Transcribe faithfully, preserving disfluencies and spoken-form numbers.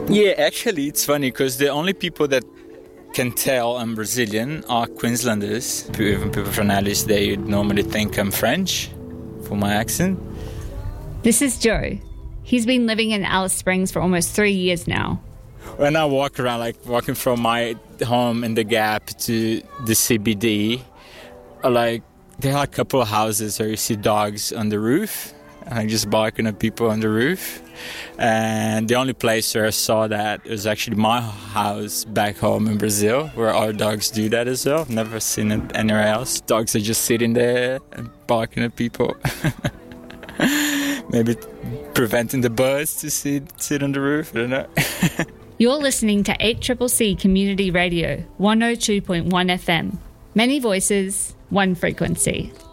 Yeah, actually, it's funny because the only people that can tell I'm Brazilian are Queenslanders. Even people from Alice, they normally think I'm French for my accent. This is Joe. He's been living in Alice Springs for almost three years now. When I walk around, like walking from my home in the Gap to the C B D, like there are a couple of houses where you see dogs on the roof, and like just barking at people on the roof. And the only place where I saw that was actually my house back home in Brazil, where our dogs do that as well. Never seen it anywhere else. Dogs are just sitting there and barking at people. Maybe preventing the birds to sit, sit on the roof, I don't know. You're listening to eight C C C Community Radio, one oh two point one F M. Many voices, one frequency.